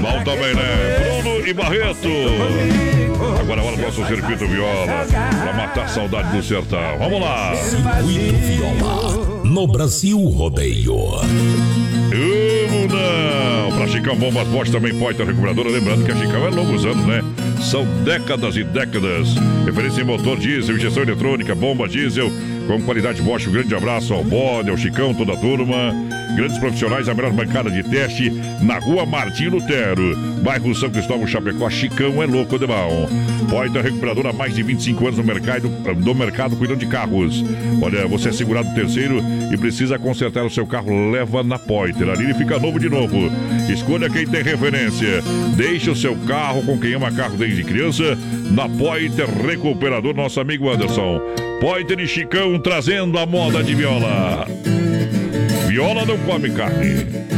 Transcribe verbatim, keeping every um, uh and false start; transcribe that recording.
Bom também, né? Bruno e Barreto. Agora é hora do nosso Circuito Viola, pra matar a saudade do sertão. Vamos lá. Circuito Viola, no Brasil Rodeio. Vamos não! Pra Chicão Bombas Bosch também pode ter recuperadora. Lembrando que a Chicão é longos anos, né? São décadas e décadas. Referência em motor diesel, injeção eletrônica, bomba diesel, com qualidade Bosch. Um grande abraço ao Bode, ao Chicão, toda a turma. Grandes profissionais, a melhor bancada de teste na rua Martim Lutero, bairro São Cristóvão, Chapecó. Chicão é louco de bom. Poiter Recuperadora há mais de vinte e cinco anos no mercado, no mercado cuidando de carros. Olha, você é segurado terceiro e precisa consertar o seu carro, leva na Poiter. Ali ele fica novo de novo. Escolha quem tem referência. Deixe o seu carro com quem ama carro desde criança na Poiter Recuperador, nosso amigo Anderson. Poiter e Chicão trazendo a moda de viola. Viola não come carne.